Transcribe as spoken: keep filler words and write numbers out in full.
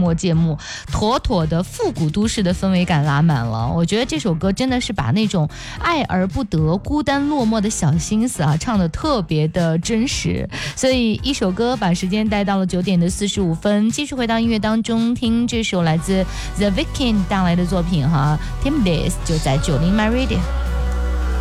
末届幕，妥妥的复古都市的氛围感拉满了。我觉得这首歌真的是把那种爱而不得、孤单落寞的小心思啊，唱得特别的真实。所以一首歌把时间带到了九点的四十五分，继续回到音乐当中，听这首来自 The Weeknd 带来的作品哈 ，Timberlake 就在九零 My Radio。